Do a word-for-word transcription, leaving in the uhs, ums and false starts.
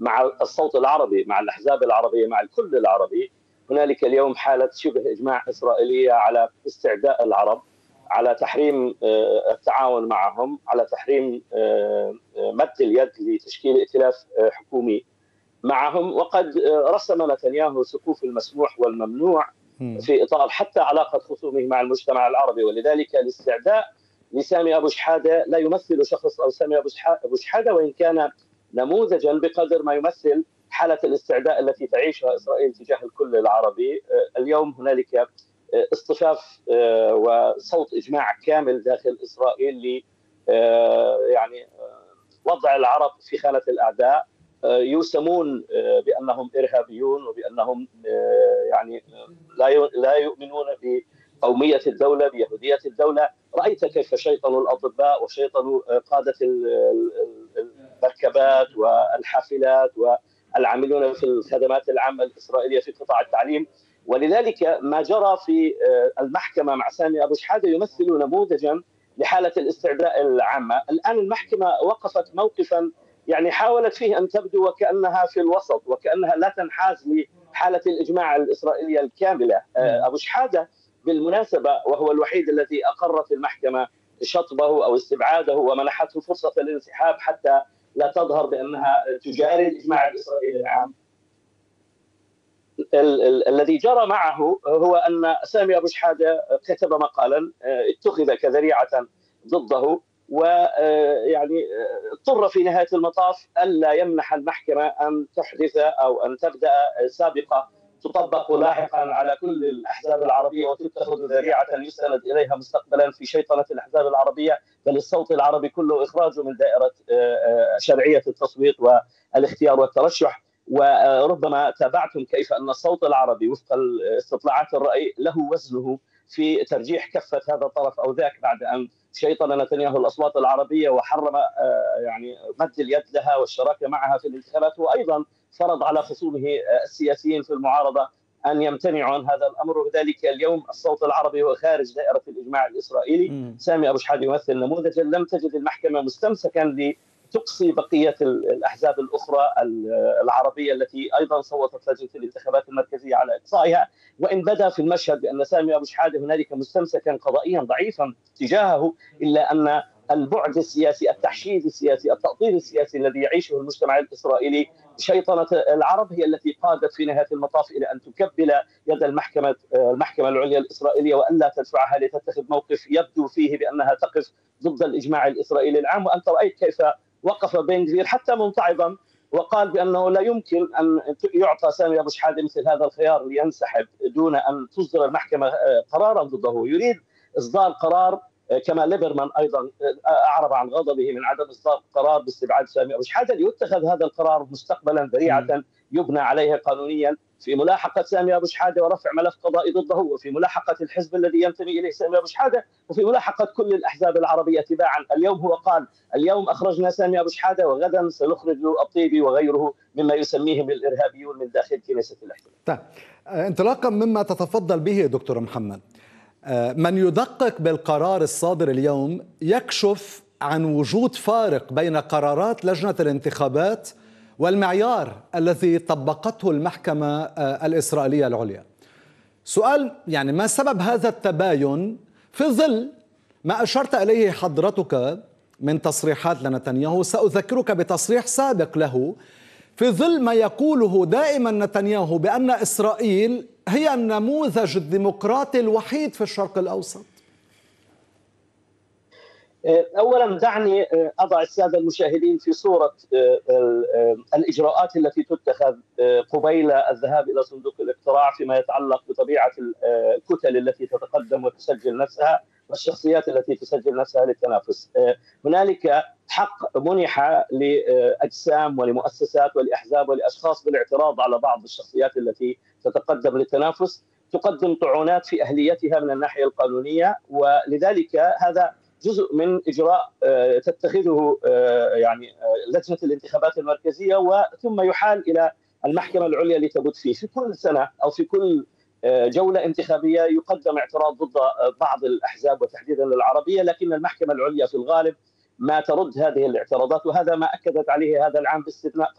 مع الصوت العربي، مع الأحزاب العربية، مع الكل العربي. هنالك اليوم حالة شبه إجماع إسرائيلية على استعداء العرب، على تحريم التعاون معهم، على تحريم مد اليد لتشكيل ائتلاف حكومي معهم. وقد رسم نتنياهو سقوف المسموح والممنوع في إطار حتى علاقة خصومه مع المجتمع العربي. ولذلك الاستعداء لسامي أبو شحادة لا يمثل شخص أو سامي أبو شحادة، وإن كان نموذجا بقدر ما يمثل حالة الاستعداء التي تعيشها إسرائيل تجاه الكل العربي. اليوم هنالك اصطفاف وصوت إجماع كامل داخل إسرائيل ل يعني وضع العرب في خانة الأعداء، يوسمون بأنهم إرهابيون وبأنهم يعني لا يؤمنون بقومية الدولة، بيهودية الدولة. رأيت كيف شيطنوا الأطباء وشيطنوا قادة المركبات والحافلات والعاملون في الخدمات العامة الإسرائيلية في قطاع التعليم. ولذلك ما جرى في المحكمة مع سامي أبو شحادة يمثل نموذجا لحالة الاستعداء العامة. الآن المحكمة وقفت موقفا يعني حاولت فيه أن تبدو وكأنها في الوسط، وكأنها لا تنحاز لحالة الإجماع الإسرائيلية الكاملة. أبو شحادة بالمناسبة وهو الوحيد الذي أقرت المحكمة شطبه أو استبعاده ومنحته فرصة الانسحاب حتى لا تظهر بأنها تجاري الإجماع الإسرائيلي العام. ال ال الذي جرى معه هو أن سامي أبو شحادة كتب مقالا اتخذ كذريعة ضده، ويعني اضطر في نهاية المطاف ألا يمنح المحكمة أن تحدث أو أن تبدأ سابقة تطبق لاحقا على كل الأحزاب العربية وتتخذ ذريعة يستند إليها مستقبلا في شيطنة الأحزاب العربية، بل الصوت العربي كله إخراجه من دائرة شرعية التصويت والاختيار والترشح. وربما تابعتم كيف أن الصوت العربي وفق استطلاعات الرأي له وزنه في ترجيح كفة هذا الطرف أو ذاك، بعد أن شيطن نتنياهو الأصوات العربية وحرم يعني مد اليد لها والشراكة معها في الانتخابات، وأيضا فرض على خصومه السياسيين في المعارضة أن يمتنعوا عن هذا الأمر. وذلك اليوم الصوت العربي هو خارج دائرة الإجماع الإسرائيلي. م. سامي أبو شحادة يمثل نموذجا لم تجد المحكمة مستمسكا لتقصي بقية الأحزاب الأخرى العربية التي أيضا صوتت لجنة الانتخابات المركزية على إقصائها، وإن بدا في المشهد بأن سامي أبو شحادة هنالك مستمسكا قضائيا ضعيفا تجاهه، إلا أن البعد السياسي، التحشيد السياسي، التأطير السياسي الذي يعيشه المجتمع الإسرائيلي، شيطنة العرب هي التي قادت في نهاية المطاف إلى أن تكبل يد المحكمة المحكمة العليا الإسرائيلية وألا تدفعها لتتخذ موقف يبدو فيه بأنها تقف ضد الإجماع الإسرائيلي العام. وأنت رأيت كيف وقف بن غفير حتى منتعبا وقال بأنه لا يمكن أن يعطى سامي أبو شحادة مثل هذا الخيار لينسحب دون أن تصدر المحكمة قرارا ضده. يريد إصدار قرار، كما ليبرمان أيضا أعرب عن غضبه من عدم إصدار قرار باستبعاد سامي أبو شحادة، ليتخذ هذا القرار مستقبلا ذريعة يبنى عليها قانونيا في ملاحقة سامي أبو شحادة ورفع ملف قضائي ضده، وفي ملاحقة الحزب الذي ينتمي إليه سامي أبو شحادة، وفي ملاحقة كل الأحزاب العربية تباعا. اليوم هو قال اليوم أخرجنا سامي أبو شحادة وغدا سنخرج الطيبي وغيره مما يسميهم الإرهابيون من داخل كنيسة الاحتلال. طيب، انطلاقا مما تتفضل به دكتور محمد، من يدقق بالقرار الصادر اليوم يكشف عن وجود فارق بين قرارات لجنة الانتخابات والمعيار الذي طبقته المحكمة الإسرائيلية العليا. سؤال يعني ما سبب هذا التباين في ظل ما أشرت إليه حضرتك من تصريحات لنتنياهو؟ سأذكرك بتصريح سابق له في ظل ما يقوله دائما نتنياهو بأن إسرائيل هي النموذج الديمقراطي الوحيد في الشرق الأوسط. أولا دعني أضع السادة المشاهدين في صورة الإجراءات التي تتخذ قبيل الذهاب إلى صندوق الاقتراع فيما يتعلق بطبيعة الكتل التي تتقدم وتسجل نفسها والشخصيات التي تسجل نفسها للتنافس. هنالك حق منح لأجسام ولمؤسسات ولأحزاب ولأشخاص بالاعتراض على بعض الشخصيات التي تتقدم للتنافس، تقدم طعونات في أهليتها من الناحية القانونية، ولذلك هذا جزء من إجراء تتخذه يعني لجنة الانتخابات المركزية، وثم يحال إلى المحكمة العليا لتبت فيه. في كل سنة أو في كل جولة انتخابية يقدم اعتراض ضد بعض الأحزاب وتحديدا العربية، لكن المحكمة العليا في الغالب ما ترد هذه الاعتراضات، وهذا ما أكدت عليه هذا العام باستثناء